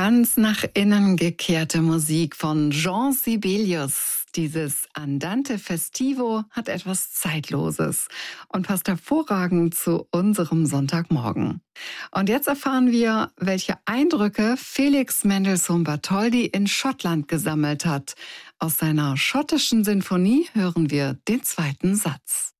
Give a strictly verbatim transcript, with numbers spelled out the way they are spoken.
Ganz nach innen gekehrte Musik von Jean Sibelius. Dieses Andante Festivo hat etwas Zeitloses und passt hervorragend zu unserem Sonntagmorgen. Und jetzt erfahren wir, welche Eindrücke Felix Mendelssohn Bartholdy in Schottland gesammelt hat. Aus seiner schottischen Sinfonie hören wir den zweiten Satz.